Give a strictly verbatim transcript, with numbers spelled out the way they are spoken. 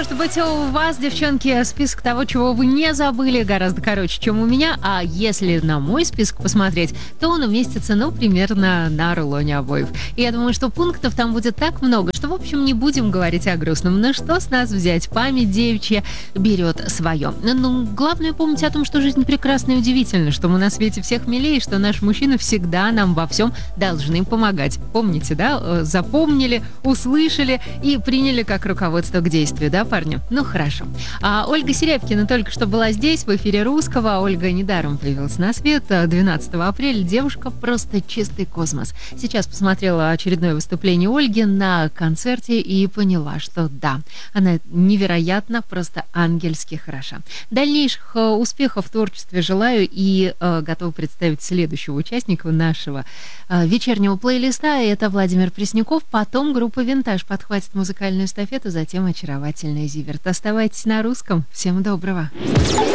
Может быть, у вас, девчонки, список того, чего вы не забыли, гораздо короче, чем у меня. А если на мой список посмотреть, то он уместится, ну, примерно на рулоне обоев. И я думаю, что пунктов там будет так много, что, в общем, не будем говорить о грустном. Ну, что с нас взять? Память девичья берет свое. Ну, главное помнить о том, что жизнь прекрасна и удивительна, что мы на свете всех милее, что наши мужчины всегда нам во всем должны помогать. Помните, да? Запомнили, услышали и приняли как руководство к действию, да, парни? Ну, хорошо. А Ольга Серябкина только что была здесь, в эфире Русского. Ольга недаром появилась на свет двенадцатого апреля. Девушка просто чистый космос. Сейчас посмотрела очередное выступление Ольги на концерте и поняла, что да, она невероятно, просто ангельски хороша. Дальнейших успехов в творчестве желаю и э, готова представить следующего участника нашего э, вечернего плейлиста. Это Владимир Пресняков. Потом группа «Винтаж» подхватит музыкальную эстафету, затем очаровательная Зиверт. Оставайтесь на Русском. Всем доброго.